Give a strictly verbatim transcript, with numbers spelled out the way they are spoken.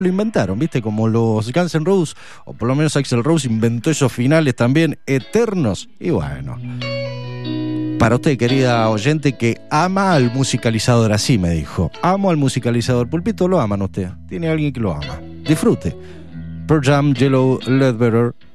lo inventaron, ¿viste? Como los Guns N' Roses, o por lo menos Axl Rose inventó esos finales también eternos. Y bueno, para usted, querida oyente, que ama al musicalizador, así me dijo. Amo al musicalizador. Pulpito, ¿lo aman usted? Tiene alguien que lo ama. Disfrute. Pearl Jam, Yellow Ledbetter.